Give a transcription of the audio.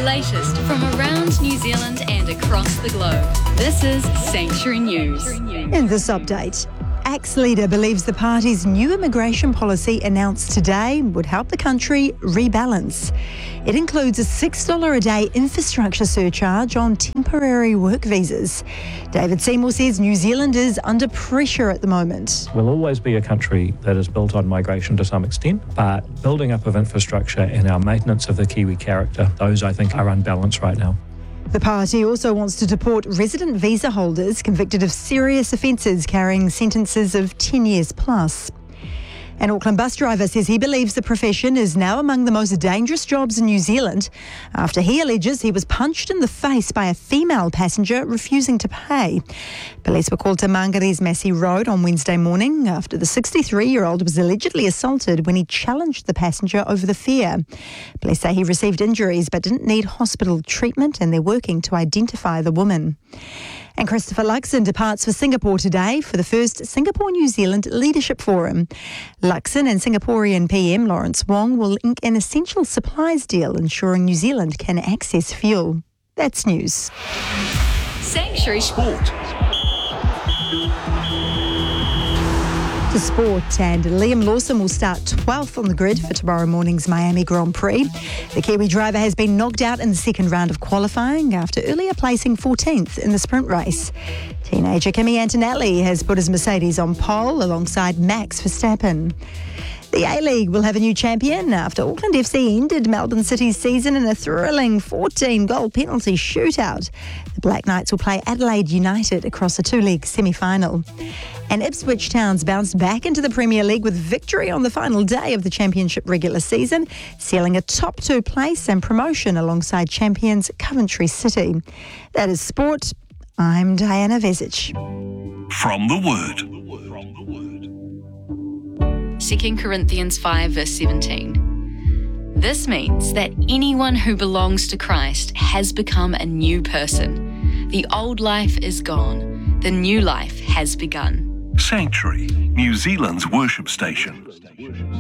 latest from around New Zealand and across the globe. This is Sanctuary News. In this update, ACT's leader believes the party's new immigration policy announced today would help the country rebalance. It includes a $6 a day infrastructure surcharge on temporary work visas. David Seymour says New Zealand is under pressure at the moment. We'll always be a country that is built on migration to some extent, but building up of infrastructure and our maintenance of the Kiwi character, those I think are unbalanced right now. The party also wants to deport resident visa holders convicted of serious offences carrying sentences of 10 years plus. An Auckland bus driver says he believes the profession is now among the most dangerous jobs in New Zealand after he alleges he was punched in the face by a female passenger refusing to pay. Police were called to Mangare's Massey Road on Wednesday morning after the 63-year-old was allegedly assaulted when he challenged the passenger over the fare. Police say he received injuries but didn't need hospital treatment, and they're working to identify the woman. And Christopher Luxon departs for Singapore today for the first Singapore-New Zealand Leadership Forum. Luxon and Singaporean PM Lawrence Wong will ink an essential supplies deal ensuring New Zealand can access fuel. That's news. Sanctuary Sport. To sport, and Liam Lawson will start 12th on the grid for tomorrow morning's Miami Grand Prix. The Kiwi driver has been knocked out in the second round of qualifying after earlier placing 14th in the sprint race. Teenager Kimi Antonelli has put his Mercedes on pole alongside Max Verstappen. The A-League will have a new champion after Auckland FC ended Melbourne City's season in a thrilling 14-goal penalty shootout. The Black Knights will play Adelaide United across a two-league semi-final. And Ipswich Town's bounced back into the Premier League with victory on the final day of the Championship regular season, sealing a top two place and promotion alongside champions Coventry City. That is sport. I'm Diana Vezic. From the Word. 2 Corinthians 5 verse 17. This means that anyone who belongs to Christ has become a new person. The old life is gone. The new life has begun. Sanctuary, New Zealand's worship station.